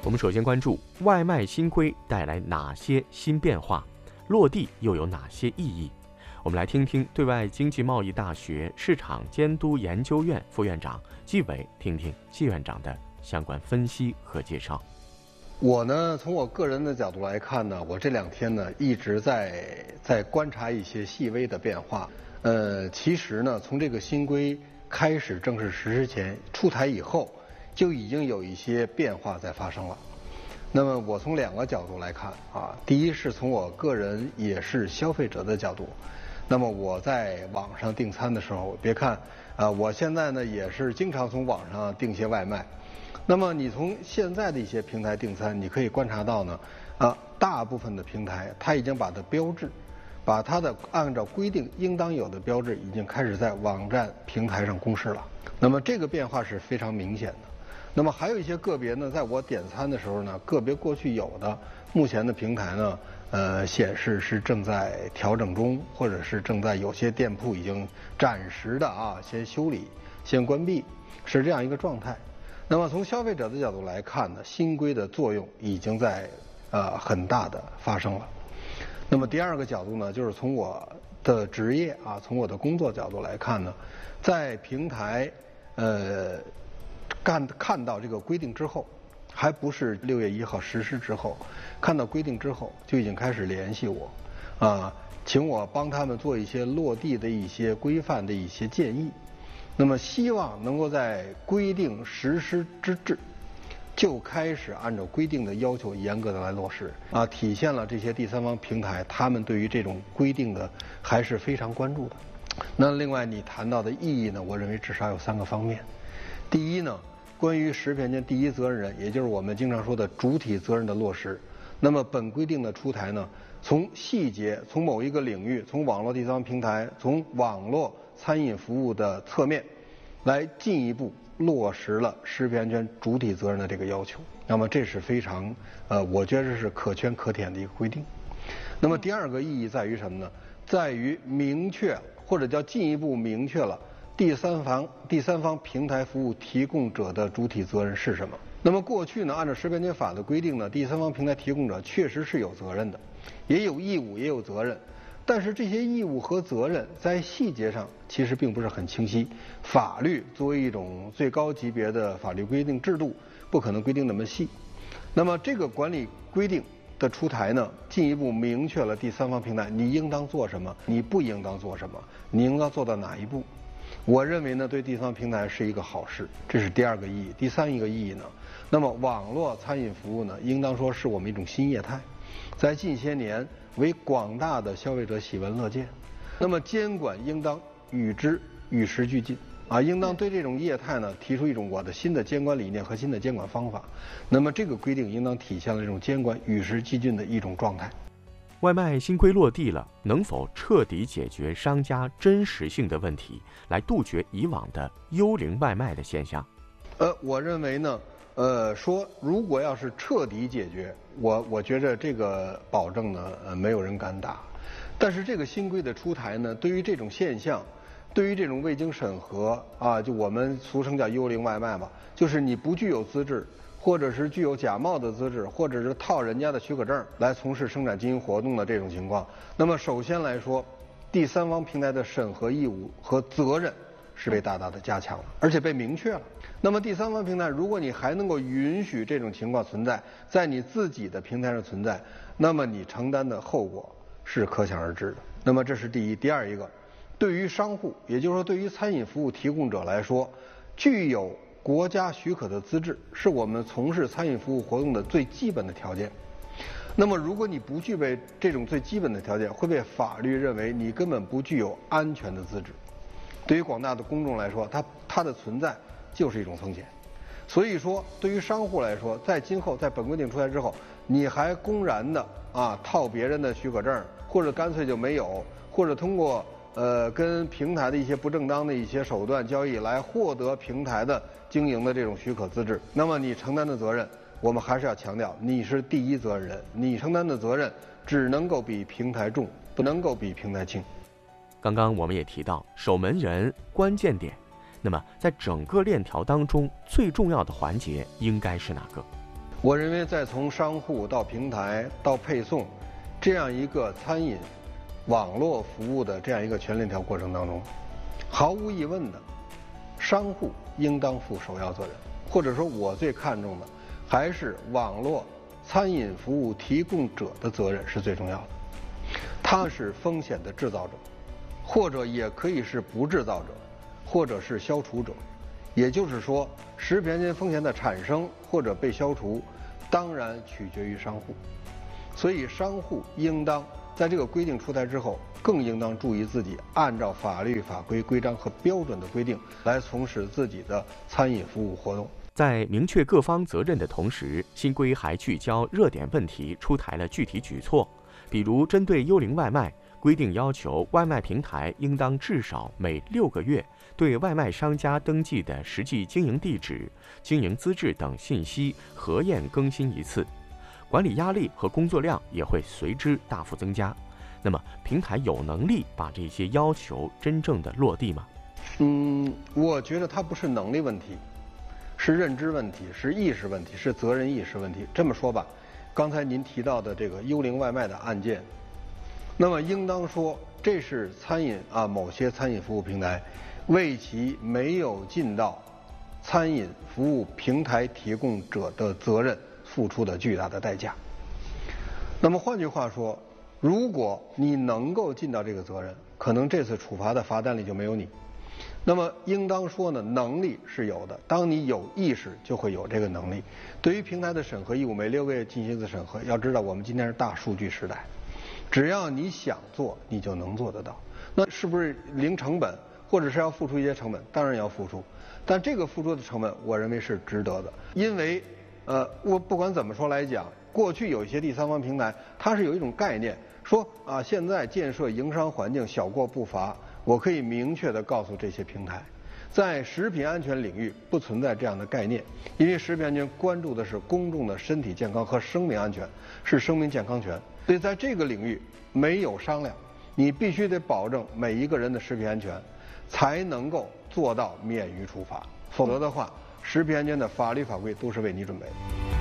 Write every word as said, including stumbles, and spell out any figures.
我们首先关注外卖新规带来哪些新变化，落地又有哪些意义？我们来听听对外经济贸易大学市场监督研究院副院长季伟，听听季院长的相关分析和介绍。 我呢，从我个人的角度来看呢，我这两天呢一直在在观察一些细微的变化。呃，其实呢，从这个新规开始正式实施前出台以后，就已经有一些变化在发生了。那么我从两个角度来看啊，第一是从我个人也是消费者的角度。那么我在网上订餐的时候，别看啊，我现在呢也是经常从网上订些外卖。那么你从现在的一些平台订餐，你可以观察到呢，啊，大部分的平台它已经把它标志，把它的按照规定应当有的标志已经开始在网站平台上公示了。那么这个变化是非常明显的。那么还有一些个别呢，在我点餐的时候呢，个别过去有的，目前的平台呢，呃，显示是正在调整中，或者是正在有些店铺已经暂时的啊，先修理、先关闭，是这样一个状态。那么从消费者的角度来看呢，新规的作用已经在呃很大的发生了。那么第二个角度呢，就是从我的职业啊，从我的工作角度来看呢，在平台呃看看到这个规定之后，还不是六月一号实施之后，看到规定之后就已经开始联系我，啊，请我帮他们做一些落地的一些规范的一些建议。那么希望能够在规定实施之至，就开始按照规定的要求严格的来落实啊，体现了这些第三方平台他们对于这种规定的还是非常关注的。那另外你谈到的意义呢，我认为至少有三个方面。第一呢，关于食品安全第一责任人，也就是我们经常说的主体责任的落实。那么本规定的出台呢，从细节，从某一个领域，从网络第三方平台，从网络餐饮服务的侧面，来进一步落实了食品安全主体责任的这个要求。那么这是非常呃，我觉得是可圈可点的一个规定。那么第二个意义在于什么呢？在于明确或者叫进一步明确了第三方第三方平台服务提供者的主体责任是什么。那么过去呢，按照食品安全法的规定呢，第三方平台提供者确实是有责任的，也有义务也有责任。但是这些义务和责任在细节上其实并不是很清晰。法律作为一种最高级别的法律规定制度，不可能规定那么细。那么这个管理规定的出台呢，进一步明确了第三方平台你应当做什么，你不应当做什么，你应当做到哪一步。我认为呢，对第三方平台是一个好事，这是第二个意义。第三一个意义呢，那么网络餐饮服务呢，应当说是我们一种新业态，在近些年为广大的消费者喜闻乐见。那么监管应当与之与时俱进啊，应当对这种业态呢提出一种我的新的监管理念和新的监管方法。那么这个规定应当体现了这种监管与时俱进的一种状态。 外卖新规落地了，能否彻底解决商家真实性的问题，来杜绝以往的幽灵外卖的现象？ 呃，我认为呢，呃，说如果要是彻底解决，我我觉着这个保证呢，呃，没有人敢打。但是这个新规的出台呢，对于这种现象，对于这种未经审核啊，就我们俗称叫幽灵外卖吧，就是你不具有资质，或者是具有假冒的资质，或者是套人家的许可证来从事生产经营活动的这种情况。那么首先来说，第三方平台的审核义务和责任是被大大的加强了，而且被明确了。那么第三方平台，如果你还能够允许这种情况存在，在你自己的平台上存在，那么你承担的后果是可想而知的。那么这是第一。第二一个，对于商户，也就是说对于餐饮服务提供者来说，具有国家许可的资质是我们从事餐饮服务活动的最基本的条件。那么如果你不具备这种最基本的条件，会被法律认为你根本不具有安全的资质。对于广大的公众来说，它它的存在就是一种风险。所以说对于商户来说，在今后在本规定出来之后，你还公然的啊套别人的许可证，或者干脆就没有，或者通过呃跟平台的一些不正当的一些手段交易来获得平台的经营的这种许可资质，那么你承担的责任，我们还是要强调，你是第一责任人，你承担的责任只能够比平台重，不能够比平台轻。 刚刚我们也提到守门人关键点，那么在整个链条当中最重要的环节应该是哪个？ 我认为，在从商户到平台到配送，这样一个餐饮网络服务的这样一个全链条过程当中，毫无疑问的，商户应当负首要责任，或者说，我最看重的还是网络餐饮服务提供者的责任是最重要的。他是风险的制造者，或者也可以是不制造者，或者是消除者。也就是说，食品安全风险的产生或者被消除，当然取决于商户。所以，商户应当在这个规定出台之后，更应当注意自己按照法律法规规章和标准的规定来从事自己的餐饮服务活动。 在明确各方责任的同时，新规还聚焦热点问题，出台了具体举措，比如针对幽灵外卖，规定要求外卖平台应当至少每六个月对外卖商家登记的实际经营地址、经营资质等信息核验更新一次，管理压力和工作量也会随之大幅增加。那么，平台有能力把这些要求真正的落地吗？ 嗯，我觉得它不是能力问题，是认知问题，是意识问题，是责任意识问题。这么说吧，刚才您提到的这个幽灵外卖的案件，那么应当说，这是餐饮啊某些餐饮服务平台为其没有尽到餐饮服务平台提供者的责任付出的巨大的代价。那么换句话说，如果你能够尽到这个责任，可能这次处罚的罚单里就没有你。那么应当说呢，能力是有的。当你有意识，就会有这个能力。对于平台的审核义务，每六个月进行一次审核。要知道，我们今天是大数据时代，只要你想做，你就能做得到。那是不是零成本，或者是要付出一些成本？当然要付出，但这个付出的成本，我认为是值得的。因为，呃，我不管怎么说来讲，过去有一些第三方平台，它是有一种概念，说啊，现在建设营商环境小过不罚。我可以明确地告诉这些平台，在食品安全领域不存在这样的概念，因为食品安全关注的是公众的身体健康和生命安全，是生命健康权。所以在这个领域没有商量，你必须得保证每一个人的食品安全，才能够做到免于处罚。否则的话，食品安全的法律法规都是为你准备的。